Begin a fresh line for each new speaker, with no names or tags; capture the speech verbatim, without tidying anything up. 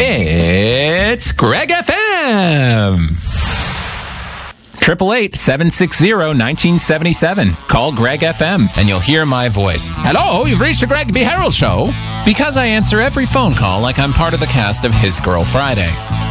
It's Greg F M. Triple eight seven six zero nineteen seventy seven. Call Greg F M and you'll hear my voice. Hello, you've reached the Greg B. Harold Show. Because I answer every phone call like I'm part of the cast of His Girl Friday.